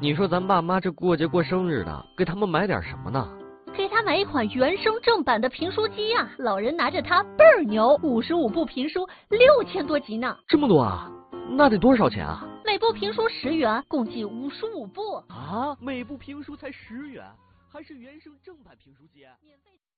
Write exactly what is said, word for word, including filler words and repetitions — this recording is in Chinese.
你说咱爸妈这过节过生日的，给他们买点什么呢？ 给他买一款原声正版的评书机呀、啊，老人拿着它倍儿牛，五十五部评书，六千多集呢。 这么多啊？那得多少钱啊？ 每部评书十元，共计五十五部。 啊，每部评书才十元，还是原声正版评书机？免费。